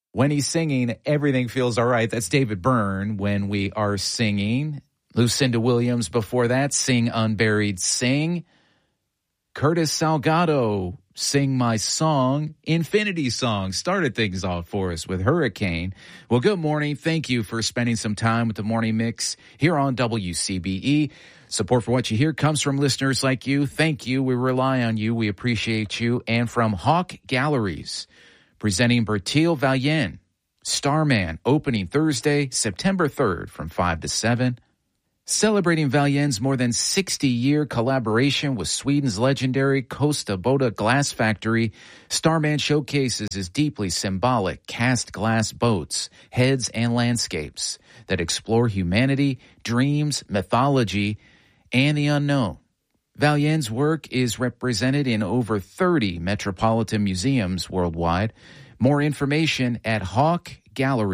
When he's singing, everything feels all right. That's David Byrne. When we are singing, Lucinda Williams before that, Sing Unburied Sing. Curtis Salgado, Sing My Song. Infinity Song started things off for us with Hurricane. Well, good morning. Thank you for spending some time with the Morning Mix here on WCBE. Support for what you hear comes from listeners like you. Thank you. We rely on you. We appreciate you. And from Hawk Galleries, presenting Bertil Valien, Starman, opening Thursday, September 3rd from 5 to 7. Celebrating Valien's more than 60-year collaboration with Sweden's legendary Kosta Boda Glass Factory, Starman showcases his deeply symbolic cast glass boats, heads, and landscapes that explore humanity, dreams, mythology, and the unknown. Valien's work is represented in over 30 metropolitan museums worldwide. More information at Hawk Gallery.